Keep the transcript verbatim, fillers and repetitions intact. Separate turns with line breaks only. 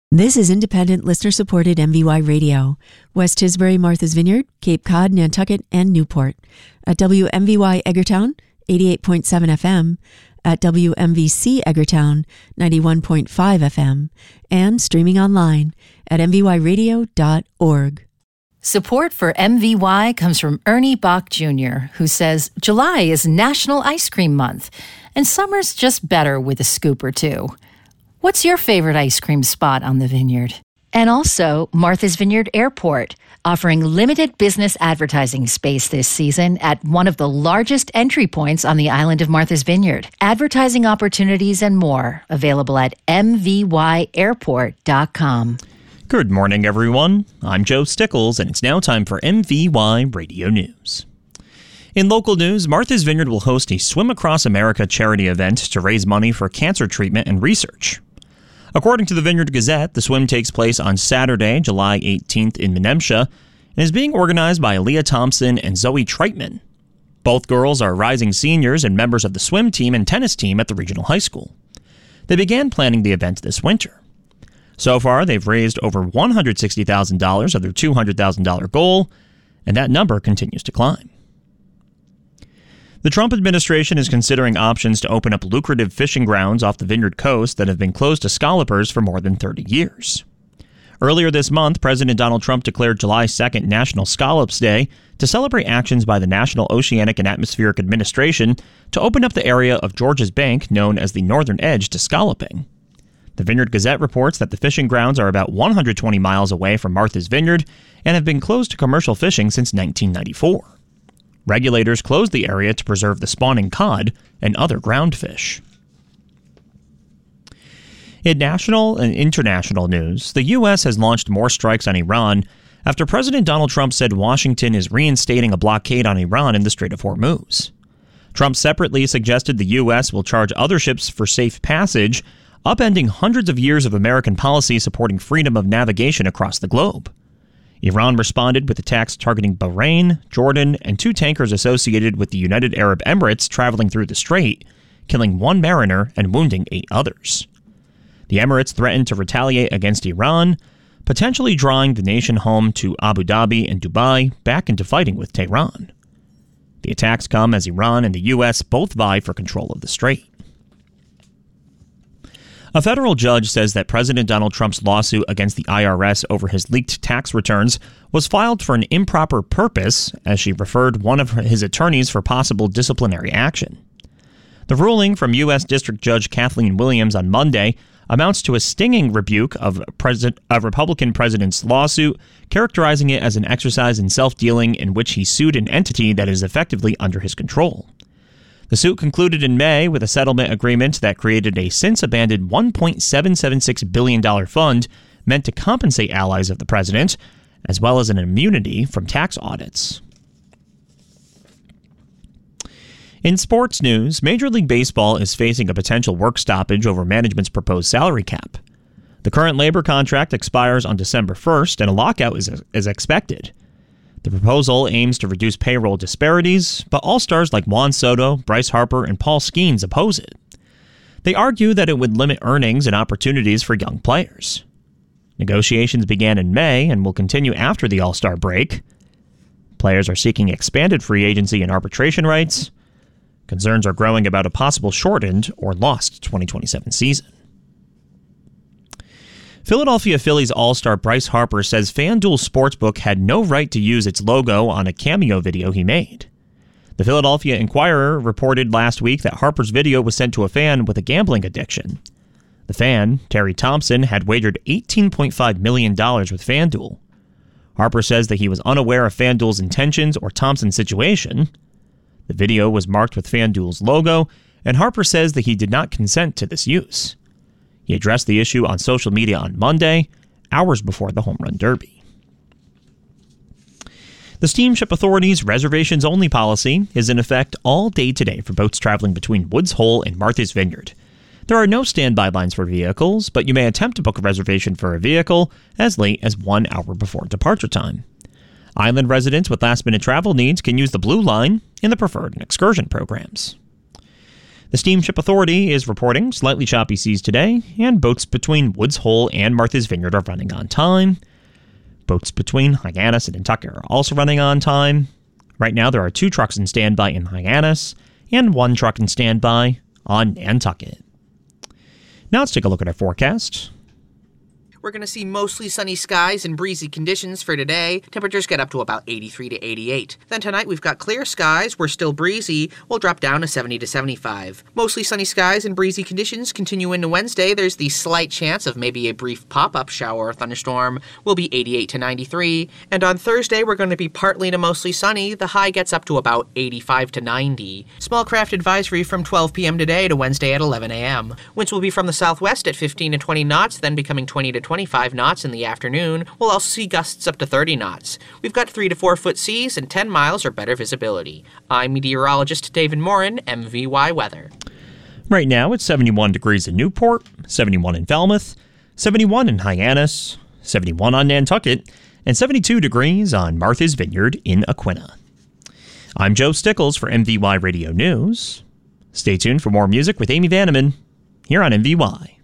This is independent, listener-supported M V Y Radio. West Tisbury, Martha's Vineyard, Cape Cod, Nantucket, and Newport. At W M V Y Edgartown, eighty-eight point seven F M. At W M V C Edgartown, ninety-one point five F M. And streaming online at m v y radio dot org.
Support for M V Y comes from Ernie Bach Junior, who says July is National Ice Cream Month, and summer's just better with a scoop or two. What's your favorite ice cream spot on the vineyard? And also, Martha's Vineyard Airport, offering limited business advertising space this season at one of the largest entry points on the island of Martha's Vineyard. Advertising opportunities and more available at m v y airport dot com.
Good morning, everyone. I'm Joe Stickles, and it's now time for M V Y Radio News. In local news, Martha's Vineyard will host a Swim Across America charity event to raise money for cancer treatment and research. According to the Vineyard Gazette, the swim takes place on Saturday, July eighteenth in Menemsha, and is being organized by Aaliyah Thompson and Zoe Treitman. Both girls are rising seniors and members of the swim team and tennis team at the regional high school. They began planning the event this winter. So far, they've raised over one hundred sixty thousand dollars of their two hundred thousand dollars goal, and that number continues to climb. The Trump administration is considering options to open up lucrative fishing grounds off the Vineyard coast that have been closed to scallopers for more than thirty years. Earlier this month, President Donald Trump declared July second National Scallops Day to celebrate actions by the National Oceanic and Atmospheric Administration to open up the area of Georges Bank known as the Northern Edge to scalloping. The Vineyard Gazette reports that the fishing grounds are about one hundred twenty miles away from Martha's Vineyard and have been closed to commercial fishing since nineteen ninety-four. Regulators closed the area to preserve the spawning cod and other ground fish. In national and international news, the U S has launched more strikes on Iran after President Donald Trump said Washington is reinstating a blockade on Iran in the Strait of Hormuz. Trump separately suggested the U S will charge other ships for safe passage, upending hundreds of years of American policy supporting freedom of navigation across the globe. Iran responded with attacks targeting Bahrain, Jordan, and two tankers associated with the United Arab Emirates traveling through the strait, killing one mariner and wounding eight others. The Emirates threatened to retaliate against Iran, potentially drawing the nation home to Abu Dhabi and Dubai back into fighting with Tehran. The attacks come as Iran and the U S both vie for control of the strait. A federal judge says that President Donald Trump's lawsuit against the I R S over his leaked tax returns was filed for an improper purpose, as she referred one of his attorneys for possible disciplinary action. The ruling from U S District Judge Kathleen Williams on Monday amounts to a stinging rebuke of President, a Republican president's lawsuit, characterizing it as an exercise in self-dealing in which he sued an entity that is effectively under his control. The suit concluded in May with a settlement agreement that created a since-abandoned one point seven seven six billion dollars fund meant to compensate allies of the president, as well as an immunity from tax audits. In sports news, Major League Baseball is facing a potential work stoppage over management's proposed salary cap. The current labor contract expires on December first, and a lockout is, is expected. The proposal aims to reduce payroll disparities, but all-stars like Juan Soto, Bryce Harper, and Paul Skeens oppose it. They argue that it would limit earnings and opportunities for young players. Negotiations began in May and will continue after the All-Star break. Players are seeking expanded free agency and arbitration rights. Concerns are growing about a possible shortened or lost twenty twenty-seven season. Philadelphia Phillies All-Star Bryce Harper says FanDuel Sportsbook had no right to use its logo on a cameo video he made. The Philadelphia Inquirer reported last week that Harper's video was sent to a fan with a gambling addiction. The fan, Terry Thompson, had wagered eighteen point five million dollars with FanDuel. Harper says that he was unaware of FanDuel's intentions or Thompson's situation. The video was marked with FanDuel's logo, and Harper says that he did not consent to this use. He addressed the issue on social media on Monday, hours before the Home Run Derby. The Steamship Authority's reservations-only policy is in effect all day today for boats traveling between Woods Hole and Martha's Vineyard. There are no standby lines for vehicles, but you may attempt to book a reservation for a vehicle as late as one hour before departure time. Island residents with last-minute travel needs can use the Blue Line in the Preferred and Excursion programs. The Steamship Authority is reporting slightly choppy seas today, and boats between Woods Hole and Martha's Vineyard are running on time. Boats between Hyannis and Nantucket are also running on time. Right now, there are two trucks in standby in Hyannis and one truck in standby on Nantucket. Now let's take a look at our forecast.
We're going to see mostly sunny skies and breezy conditions for today. Temperatures get up to about eighty-three to eighty-eight. Then tonight we've got clear skies. We're still breezy. We'll drop down to seventy to seventy-five. Mostly sunny skies and breezy conditions continue into Wednesday. There's the slight chance of maybe a brief pop-up shower or thunderstorm. We'll be eighty-eight to ninety-three. And on Thursday we're going to be partly to mostly sunny. The high gets up to about eighty-five to ninety. Small craft advisory from twelve p.m. today to Wednesday at eleven a.m. Winds will be from the southwest at fifteen to twenty knots, then becoming twenty to twenty-five knots in the afternoon. We'll also see gusts up to thirty knots. We've got three to four foot seas and ten miles or better visibility. I'm meteorologist David Morin, M V Y Weather.
Right now it's seventy-one degrees in Newport, seventy-one in Falmouth, seventy-one in Hyannis, seventy-one on Nantucket, and seventy-two degrees on Martha's Vineyard in Aquinnah. I'm Joe Stickles for M V Y Radio News. Stay tuned for more music with Amy Vanneman here on M V Y.